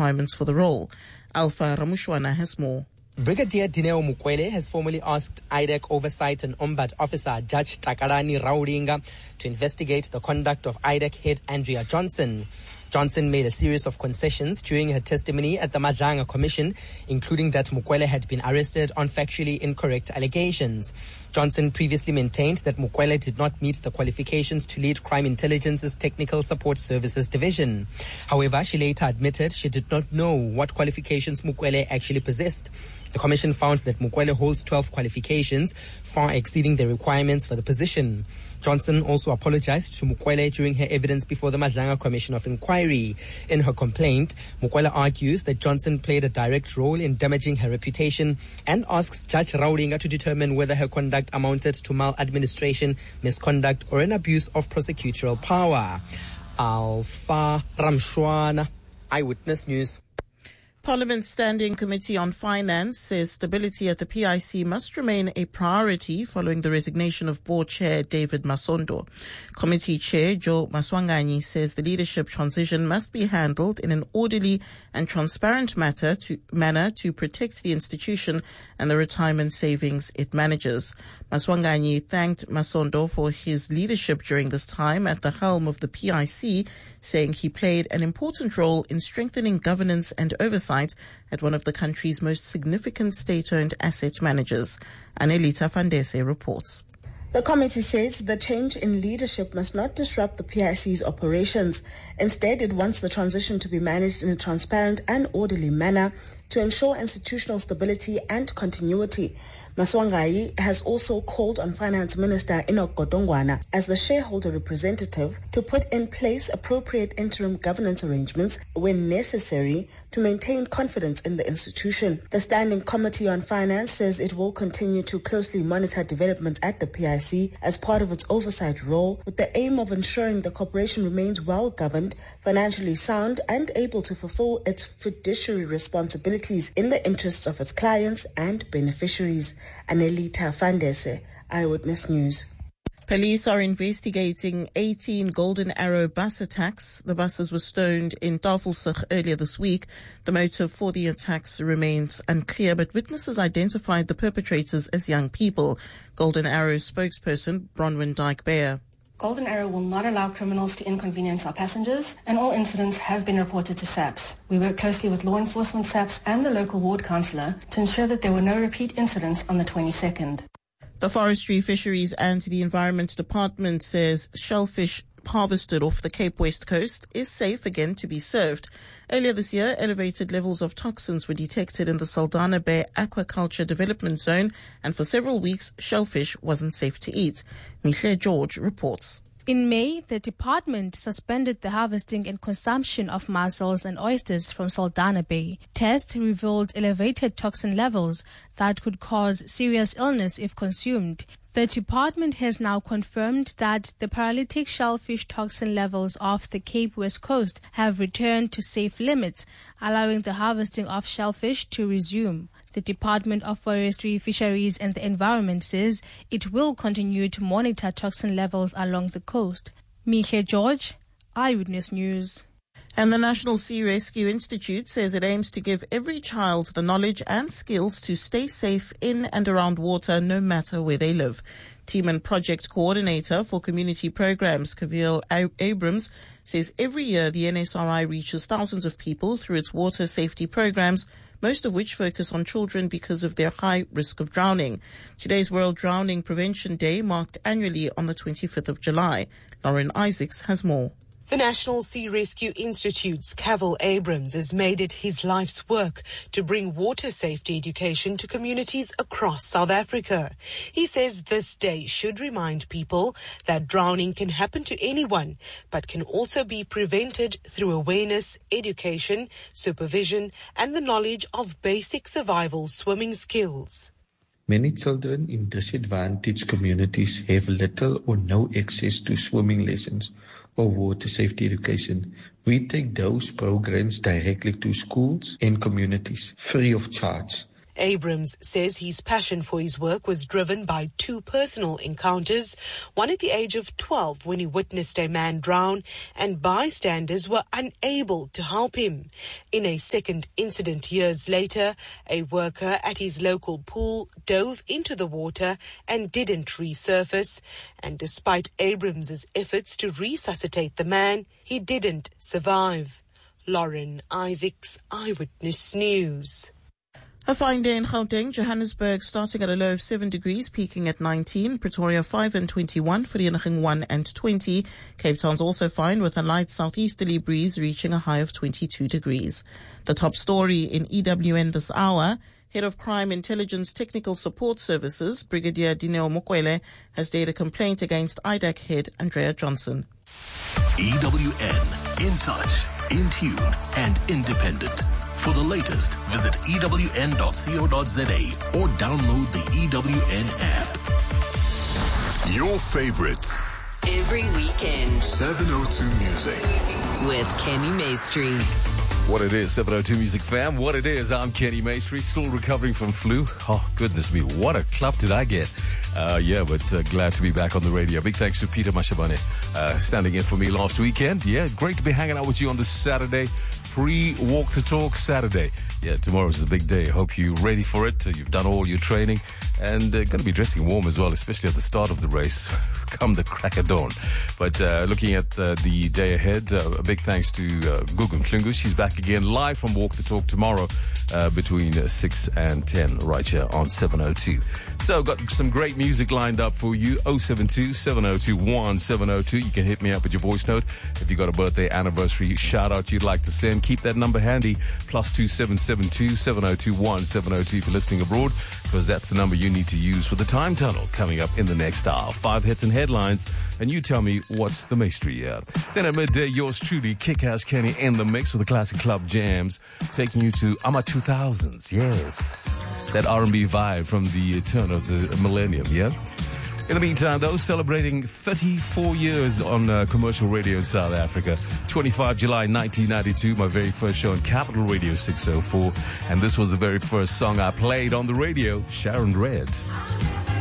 requirements for the role. Alpha Ramushwana has more. Brigadier Dineo Mukwele has formally asked IDEC Oversight and Ombud Officer Judge Takarani Rauringa to investigate the conduct of IDEC head Andrea Johnson. Johnson made a series of concessions during her testimony at the Madlanga Commission, including that Mukwele had been arrested on factually incorrect allegations. Johnson previously maintained that Mukwele did not meet the qualifications to lead Crime Intelligence's Technical Support Services Division. However, she later admitted she did not know what qualifications Mukwele actually possessed. The commission found that Mukwele holds 12 qualifications, far exceeding the requirements for the position. Johnson also apologized to Mukwele during her evidence before the Madlanga Commission of Inquiry. In her complaint, Mukwele argues that Johnson played a direct role in damaging her reputation and asks Judge Rauringa to determine whether her conduct amounted to maladministration, misconduct, or an abuse of prosecutorial power. Alpha Ramshwana, Eyewitness News. Parliament's Standing Committee on Finance says stability at the PIC must remain a priority following the resignation of board chair David Masondo. Committee chair Joe Maswanganyi says the leadership transition must be handled in an orderly and transparent manner to protect the institution and the retirement savings it manages. Maswanganyi thanked Masondo for his leadership during this time at the helm of the PIC, saying he played an important role in strengthening governance and oversight at one of the country's most significant state-owned asset managers. Anelita Fandese reports. The committee says the change in leadership must not disrupt the PIC's operations. Instead, it wants the transition to be managed in a transparent and orderly manner to ensure institutional stability and continuity. Maswanganyi has also called on Finance Minister Enoch Godongwana as the shareholder representative to put in place appropriate interim governance arrangements when necessary to maintain confidence in the institution. The Standing Committee on Finance says it will continue to closely monitor development at the PIC as part of its oversight role, with the aim of ensuring the corporation remains well governed, financially sound, and able to fulfill its fiduciary responsibilities in the interests of its clients and beneficiaries. Anelita Fandese, Eyewitness News. Police are investigating 18 Golden Arrow bus attacks. The buses were stoned in Tafelsig earlier this week. The motive for the attacks remains unclear, but witnesses identified the perpetrators as young people. Golden Arrow spokesperson Bronwyn Dyke-Beyer. Golden Arrow will not allow criminals to inconvenience our passengers, and all incidents have been reported to SAPS. We work closely with law enforcement, SAPS, and the local ward councillor to ensure that there were no repeat incidents on the 22nd. The Forestry, Fisheries and the Environment Department says shellfish harvested off the Cape West Coast is safe again to be served. Earlier this year, elevated levels of toxins were detected in the Saldanha Bay Aquaculture Development Zone, and for several weeks, shellfish wasn't safe to eat. Mihle George reports. In May, the department suspended the harvesting and consumption of mussels and oysters from Saldanha Bay. Tests revealed elevated toxin levels that could cause serious illness if consumed. The department has now confirmed that the paralytic shellfish toxin levels off the Cape West Coast have returned to safe limits, allowing the harvesting of shellfish to resume. The Department of Forestry, Fisheries and the Environment says it will continue to monitor toxin levels along the coast. Mihle George, Eyewitness News. And the National Sea Rescue Institute says it aims to give every child the knowledge and skills to stay safe in and around water no matter where they live. Team and Project Coordinator for Community Programs, Kavil Abrams, says every year the NSRI reaches thousands of people through its water safety programs, most of which focus on children because of their high risk of drowning. Today's World Drowning Prevention Day marked annually on the 25th of July. Lauren Isaacs has more. The National Sea Rescue Institute's Kavil Abrams has made it his life's work to bring water safety education to communities across South Africa. He says this day should remind people that drowning can happen to anyone, but can also be prevented through awareness, education, supervision, and the knowledge of basic survival swimming skills. Many children in disadvantaged communities have little or no access to swimming lessons or water safety education. We take those programs directly to schools and communities free of charge. Abrams says his passion for his work was driven by two personal encounters, one at the age of 12 when he witnessed a man drown and bystanders were unable to help him. In a second incident years later, a worker at his local pool dove into the water and didn't resurface. And despite Abrams' efforts to resuscitate the man, he didn't survive. Lauren Isaacs, Eyewitness News. A fine day in Gauteng, Johannesburg starting at a low of 7 degrees, peaking at 19, Pretoria 5 and 21, Vereeniging 1 and 20. Cape Town's also fine with a light southeasterly breeze reaching a high of 22 degrees. The top story in EWN this hour, Head of Crime Intelligence Technical Support Services, Brigadier Dineo Mukwele, has laid a complaint against IDAC head Andrea Johnson. EWN, in touch, in tune and independent. For the latest, visit ewn.co.za or download the EWN app. Your favorites. Every weekend. 702 Music. With Kenny Maestri. What it is, 702 Music fam. What it is, I'm Kenny Maestri, still recovering from flu. Oh, goodness me, what a club did I get. But glad to be back on the radio. Big thanks to Peter Mashabane standing in for me last weekend. Yeah, great to be hanging out with you on this Saturday. Pre-Walk the Talk Saturday. Yeah, tomorrow's a big day. Hope you're ready for it. You've done all your training and going to be dressing warm as well, especially at the start of the race, come the crack of dawn. But looking at the day ahead, a big thanks to Gugu Mhlungu. She's back again live from Walk the Talk tomorrow between 6 and 10 right here on 702. So got some great music lined up for you. 072-702-1702. You can hit me up with your voice note if you got a birthday, anniversary, shout out you'd like to send. Keep that number handy, +2772-702-1702 if you're listening abroad, because that's the number you need to use for the time tunnel coming up in the next hour. 5 hits and headlines, and you tell me what's the Maestri here. Then at midday, yours truly, Kick-Ass Kenny in the mix with the classic club jams, taking you to AMA 2000s. Yes, that R&B vibe from the turn of the millennium, yeah? In the meantime, though, celebrating 34 years on commercial radio in South Africa. 25 July 1992, my very first show on Capital Radio 604. And this was the very first song I played on the radio, Sharon Red.